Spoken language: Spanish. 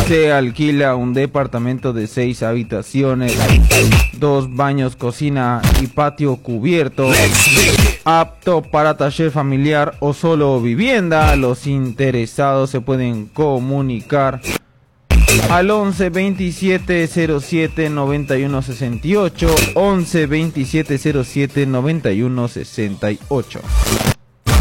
Se alquila un departamento de 6 habitaciones, 2 baños, cocina y patio cubierto, apto para taller familiar o solo vivienda. Los interesados se pueden comunicar al 11 27 07 91 68, 11 27 07 91 68.